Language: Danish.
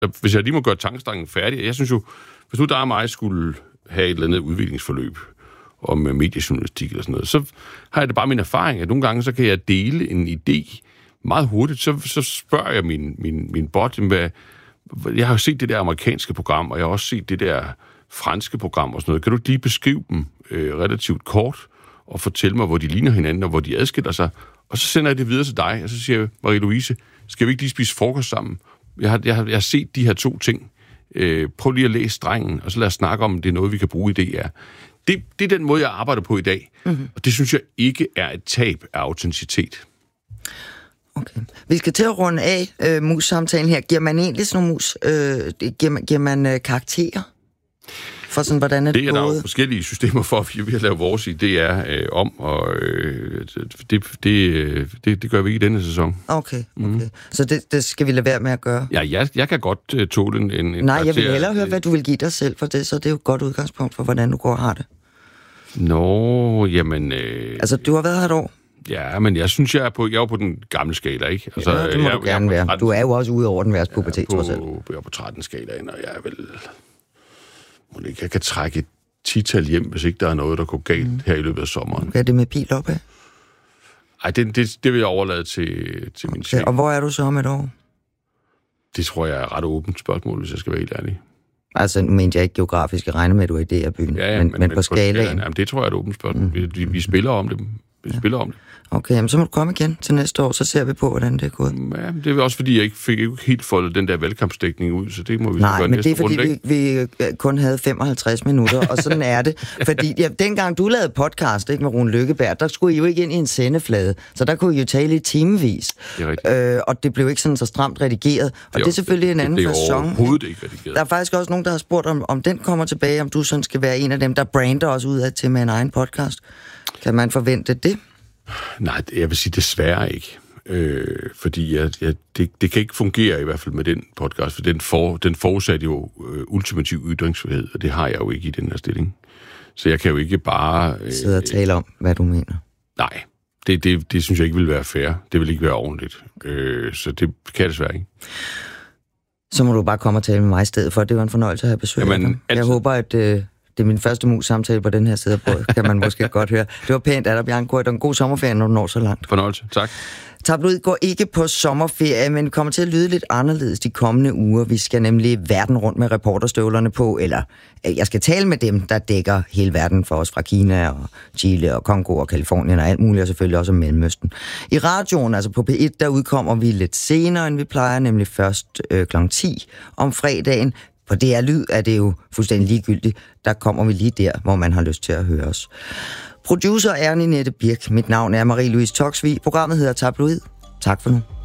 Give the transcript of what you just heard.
Hvis jeg lige må gøre tankstangen færdig, jeg synes jo, hvis nu der og mig skulle have et eller andet udviklingsforløb om mediejournalistik eller sådan noget, så har jeg det bare min erfaring, at nogle gange, så kan jeg dele en idé meget hurtigt. Så spørger jeg min bot, jeg har jo set det der amerikanske program, og jeg har også set det der franske program og sådan noget. Kan du lige beskrive dem relativt kort, og fortælle mig, hvor de ligner hinanden, og hvor de adskiller sig? Og så sender jeg det videre til dig, og så siger jeg, Marie-Louise, skal vi ikke lige spise frokost sammen? Jeg har set de her 2 ting. Prøv lige at læse strengen, og så lad os snakke om, det er noget, vi kan bruge i DR. Det er den måde, jeg arbejder på i dag. Mm-hmm. Og det synes jeg ikke er et tab af autenticitet. Okay. Vi skal til at runde af mus-samtalen her. Giver man egentlig sådan nogle mus... giver man karakterer? For sådan, hvordan er det er der jo forskellige systemer for, vi har lavet vores idéer om, og det gør vi ikke i denne sæson. Okay. Så det skal vi lade være med at gøre? Ja, jeg kan godt tåle en Nej, karakter. Jeg vil hellere høre, hvad du vil give dig selv for det, så det er jo et godt udgangspunkt for, hvordan du går og har det. Nå, jamen... Altså, du har været her et år? Ja, men jeg synes, jeg er på den gamle skala, ikke? Altså, ja, det må du gerne være. Du er jo også ude over den værste pubertet, trods alt. Jeg er på 13-skalaen, og jeg er vel... Jeg kan trække et 10-tal hjem, hvis ikke der er noget, der går galt her i løbet af sommeren. Okay, det med pil opad? Ej, det vil jeg overlade til min chef. Og hvor er du så om et år? Det tror jeg er et ret åbent spørgsmål, hvis jeg skal være helt ærlig. Altså, nu mente jeg ikke geografisk. Jeg regner med, at du er i DR-byen. Ja, men på skalaen? Jamen, det tror jeg er et åbent spørgsmål. Vi spiller om det. Spiller om det. Okay, jamen, så må du komme igen til næste år, så ser vi på, hvordan det er gået. Ja, det er også fordi, jeg ikke fik helt foldet den der valgkampsdækning ud, så det må vi gøre næste runde. Nej, men det er fordi, vi kun havde 55 minutter, og sådan er det. Fordi dengang du lavede podcast, ikke, med Rune Lykkeberg, der skulle I jo ikke ind i en sendeflade, så der kunne I jo tale i timevis. Det er rigtigt. Og det blev ikke sådan så stramt redigeret. Og det er selvfølgelig en anden facon. Det er overhovedet ikke redigeret. Der er faktisk også nogen, der har spurgt, om den kommer tilbage, om du sådan skal være en af dem, der brander os ud af til med en egen podcast. Kan man forvente det? Nej, jeg vil sige desværre ikke. Fordi det kan ikke fungere i hvert fald med den podcast, for den forudsætter jo ultimativ ytringsfrihed, og det har jeg jo ikke i den her stilling. Så jeg kan jo ikke bare... sidde og tale om, hvad du mener. Nej, det synes jeg ikke vil være fair. Det vil ikke være ordentligt. Så det kan jeg desværre ikke. Så må du bare komme og tale med mig i stedet for. Det var en fornøjelse at have besøg. Jeg håber, at... Det er min første mus-samtale på den her side på, kan man måske godt høre. Det var pænt af dig, Bjarne. Det var en god sommerferie, når du når så langt. Fornøjelse, tak. Tabloid går ikke på sommerferie, men kommer til at lyde lidt anderledes de kommende uger. Vi skal nemlig verden rundt med reporterstøvlerne på, eller jeg skal tale med dem, der dækker hele verden for os, fra Kina og Chile og Kongo og Californien og alt muligt, og selvfølgelig også om Mellemøsten. I radioen, altså på P1, der udkommer vi lidt senere, end vi plejer, nemlig først kl. 10 om fredagen. På DR Lyd er det jo fuldstændig ligegyldigt. Der kommer vi lige der, hvor man har lyst til at høre os. Producer er Ninette Birk. Mit navn er Marie-Louise Toksvig. Programmet hedder Tabloid. Tak for nu.